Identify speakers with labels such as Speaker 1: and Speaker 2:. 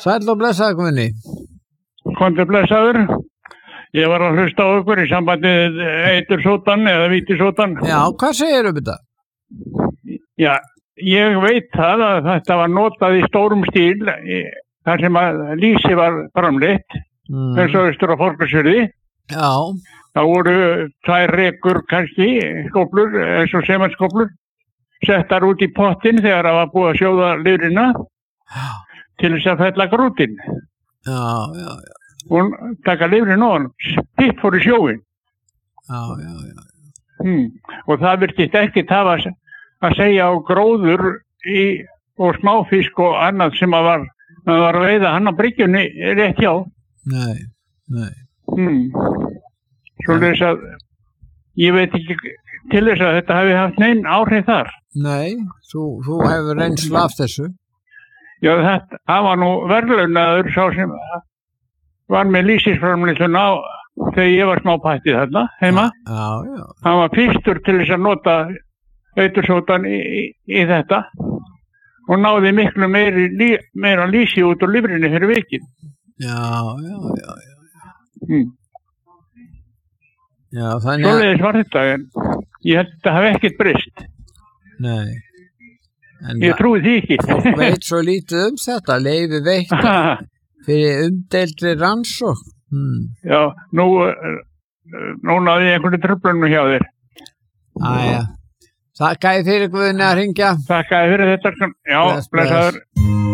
Speaker 1: Sæll og blessaður Guðni.
Speaker 2: Komdu blessaður. Ég var að hlusta á ykkur í sambandi eitursóttan eða vítisóttan.
Speaker 1: Já, hvað segir þetta?
Speaker 2: Já, ég veit það að þetta var notað í stórum stíl þar sem að lýsi var framleitt eins og austur á Fornafirði.
Speaker 1: Já.
Speaker 2: Það voru 2 rekur kannski, skóflur, eins og sementskóflur, settar út í pottin þegar það var búið að sjóða lifrina til þess að fella grútin.
Speaker 1: Já.
Speaker 2: Og taka lifrin ofan, hitt fór í sjóin.
Speaker 1: Já.
Speaker 2: Og það virtist ekki hafa að segja á gróður og smáfisk og annað sem að var að veiða hann á bryggjunni rétt hjá.
Speaker 1: Nei.
Speaker 2: Svo þess að ég veit ekki til þess að þetta hafi haft neinn áhrif þar.
Speaker 1: Nei, þú hefur reynslu af þessu.
Speaker 2: Já, það var nú verðlaunaður sá sem var með lýsisframleiðsluna þegar ég var smápættið þarna heima.
Speaker 1: Já.
Speaker 2: Hann var fyrstur til þess að nota eitursóttan í þetta og náði miklu meira lýsi út úr lifrinni fyrir vikið.
Speaker 1: Já. Já, þannig að...
Speaker 2: Svoleiðis var þetta, en ég held að þetta hafi ekkert breyst.
Speaker 1: Nei.
Speaker 2: Ég trúi því ekki.
Speaker 1: Fólk veit svo lítið þetta, leyfi veitt fyrir umdeildri rannsókn.
Speaker 2: Já, nú náði ég einhverju truflunum hjá þér.
Speaker 1: Þakka þér fyrir Guðni að hringja.
Speaker 2: Þakka þér fyrir þetta. Já, blessaður.